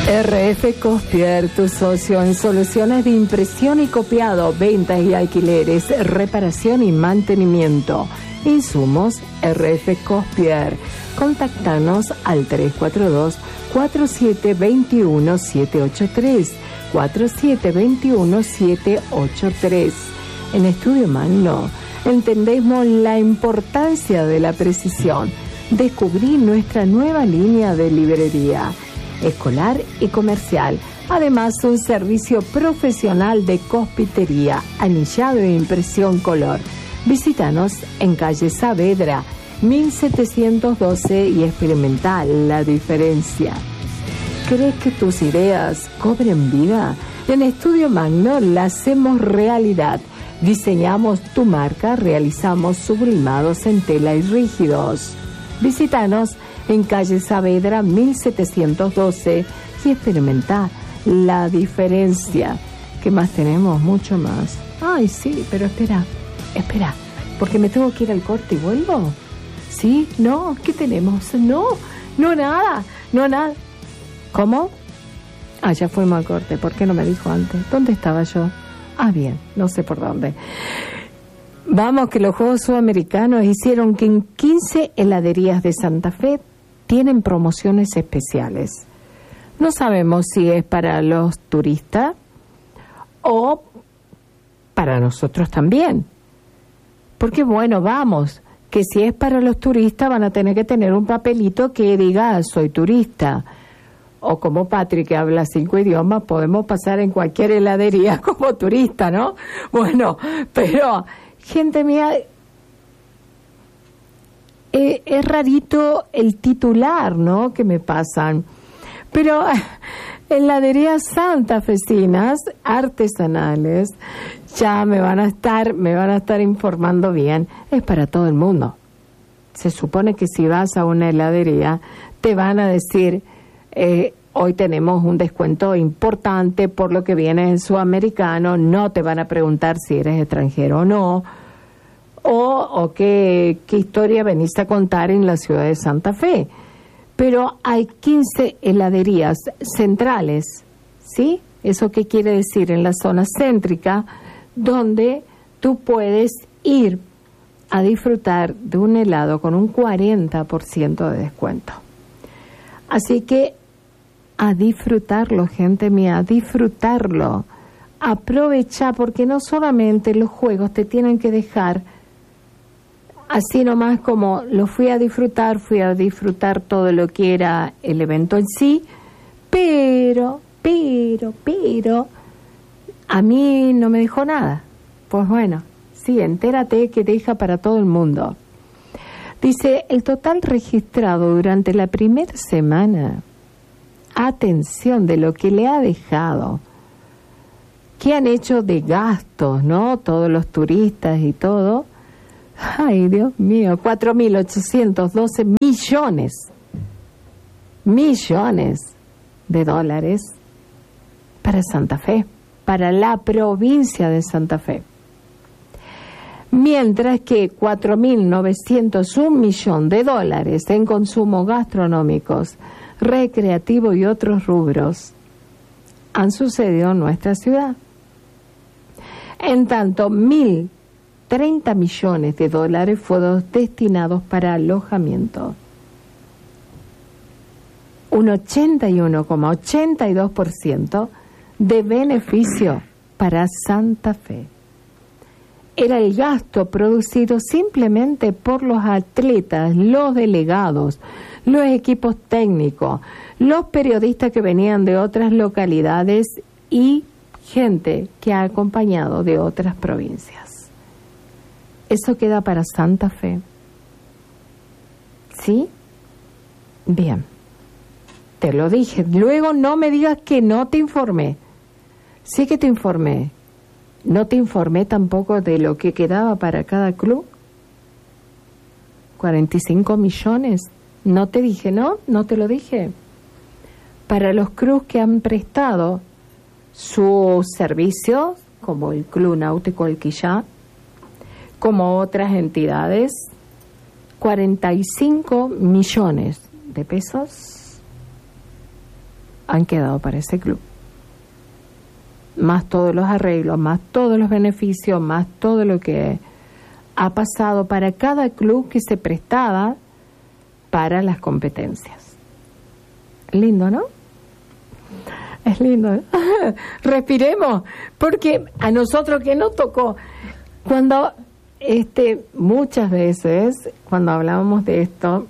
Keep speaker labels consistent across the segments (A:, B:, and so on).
A: RF Cospier, tu socio en soluciones de impresión y copiado, ventas y alquileres, reparación y mantenimiento. Insumos RF Cospier. Contáctanos al 342-4721-783. 4721-783. En Estudio Magno entendemos la importancia de la precisión. Descubrí nuestra nueva línea de librería escolar y comercial. Además, un servicio profesional de cospitería, anillado e impresión color. Visítanos en calle Saavedra, 1712 y experimentá la diferencia. ¿Crees que tus ideas cobren vida? En Estudio Magno la hacemos realidad. Diseñamos tu marca, realizamos sublimados en tela y rígidos. Visítanos en calle Saavedra 1712 y experimentá la diferencia. ¿Qué más tenemos? Mucho más. Ay, sí, pero espera, porque me tengo que ir al corte y vuelvo. ¿Sí? ¿No? ¿Qué tenemos? No nada. ¿Cómo? Ah, ya fuimos al corte. ¿Por qué no me dijo antes? ¿Dónde estaba yo? Ah, bien, no sé por dónde. Vamos, que los Juegos Sudamericanos hicieron que en 15 heladerías de Santa Fe tienen promociones especiales. No sabemos si es para los turistas o para nosotros también. Porque bueno, vamos, que si es para los turistas van a tener que tener un papelito que diga soy turista. O como Patrick, que habla 5 idiomas, podemos pasar en cualquier heladería como turista, ¿no? Bueno, pero, gente mía, es rarito el titular, ¿no?, que me pasan. Pero heladerías santafesinas, artesanales, ya me van a estar informando bien. Es para todo el mundo. Se supone que si vas a una heladería, te van a decir, hoy tenemos un descuento importante por lo que viene en sudamericano. No te van a preguntar si eres extranjero o no, o qué historia venís a contar en la ciudad de Santa Fe. Pero hay 15 heladerías centrales, ¿sí? ¿Eso qué quiere decir? En la zona céntrica, donde tú puedes ir a disfrutar de un helado con un 40% de descuento. Así que a disfrutarlo, gente mía, a disfrutarlo. Aprovecha, porque no solamente los juegos te tienen que dejar así nomás como lo fui a disfrutar todo lo que era el evento en sí, pero, a mí no me dejó nada. Pues bueno, sí, entérate que deja para todo el mundo. Dice, el total registrado durante la primera semana, atención de lo que le ha dejado, que han hecho de gastos, ¿no? Todos los turistas y todo. Ay, Dios mío, 4.812 millones de dólares para Santa Fe, para la provincia de Santa Fe. Mientras que 4.901 millones de dólares en consumos gastronómicos, recreativos y otros rubros han sucedido en nuestra ciudad. En tanto, 1.030 millones de dólares fueron destinados para alojamiento. Un 81,82% de beneficio para Santa Fe. Era el gasto producido simplemente por los atletas, los delegados, los equipos técnicos, los periodistas que venían de otras localidades y gente que ha acompañado de otras provincias. Eso queda para Santa Fe. ¿Sí? Bien. Te lo dije. Luego no me digas que no te informé. Sí que te informé. No te informé tampoco de lo que quedaba para cada club. 45 millones. No te dije, ¿no? No te lo dije. Para los clubes que han prestado sus servicios, como el Club Náutico El Quillá, como otras entidades, 45 millones de pesos han quedado para ese club. Más todos los arreglos, más todos los beneficios, más todo lo que ha pasado para cada club que se prestaba para las competencias. Lindo, ¿no? Es lindo, ¿no? Respiremos, porque a nosotros que nos tocó, cuando muchas veces, cuando hablábamos de esto,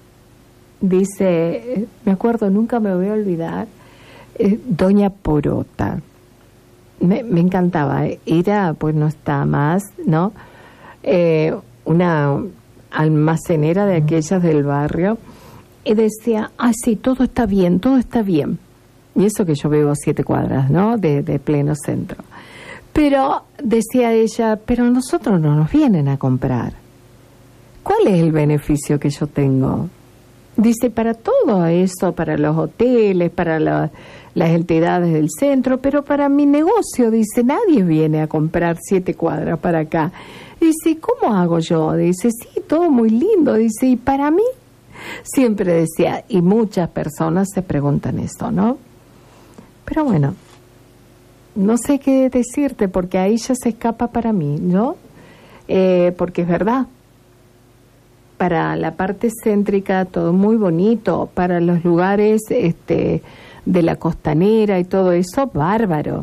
A: dice, me acuerdo, nunca me voy a olvidar, Doña Porota. Me encantaba, era, pues no está más, ¿no? Una almacenera de aquellas del barrio, y decía, sí, todo está bien, todo está bien. Y eso que yo vivo 7 cuadras, ¿no? De pleno centro. Pero, decía ella, pero a nosotros no nos vienen a comprar. ¿Cuál es el beneficio que yo tengo? Dice, para todo eso, para los hoteles, para las entidades del centro, pero para mi negocio, dice, nadie viene a comprar 7 cuadras para acá. Dice, ¿cómo hago yo? Dice, sí, todo muy lindo. Dice, ¿y para mí? Siempre decía, y muchas personas se preguntan esto, ¿no? Pero bueno, no sé qué decirte, porque ahí ya se escapa para mí, ¿no? Porque es verdad. Para la parte céntrica todo muy bonito, para los lugares de la costanera y todo eso, bárbaro.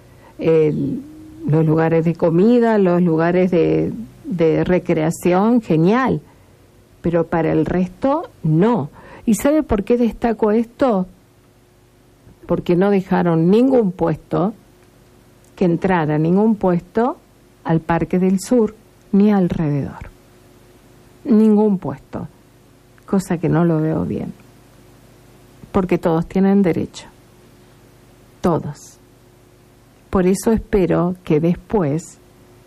A: Los lugares de comida, los lugares de recreación, genial. Pero para el resto, no. ¿Y sabe por qué destaco esto? Porque no dejaron ningún puesto, que entrara ningún puesto al Parque del Sur, ni alrededor. Ningún puesto, cosa que no lo veo bien, porque todos tienen derecho, todos. Por eso espero que después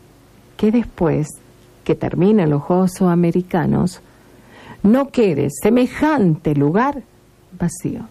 A: que terminen los Juegos Sudamericanos, no quede semejante lugar vacío,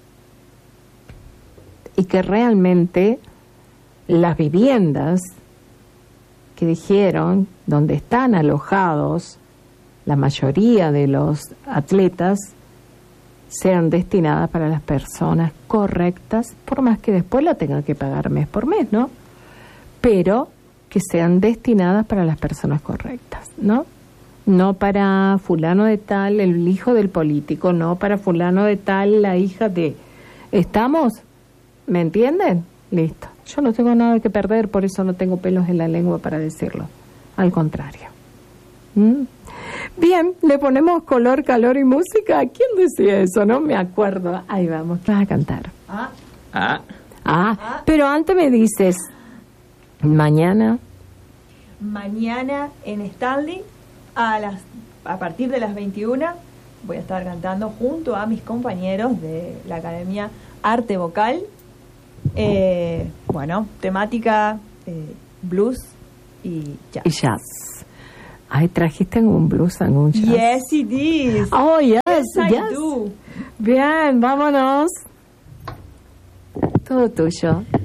A: y que realmente las viviendas que dijeron, donde están alojados la mayoría de los atletas, sean destinadas para las personas correctas, por más que después la tengan que pagar mes por mes, ¿no? Pero que sean destinadas para las personas correctas, ¿no? No para fulano de tal, el hijo del político, no para fulano de tal, la hija de... ¿Estamos? ¿Me entienden? Listo. Yo no tengo nada que perder, por eso no tengo pelos en la lengua para decirlo. Al contrario. Bien, le ponemos color, calor y música. ¿Quién decía eso? No me acuerdo. Ahí vamos, vas a cantar. Pero antes me dices, mañana
B: en Stanley, a partir de las 21, voy a estar cantando junto a mis compañeros de la Academia Arte Vocal. Temática blues y jazz.
A: Ay, trajiste un blues and un jazz.
B: Yes, it is.
A: Oh, yes,
B: I do.
A: Bien, vámonos. Todo tuyo.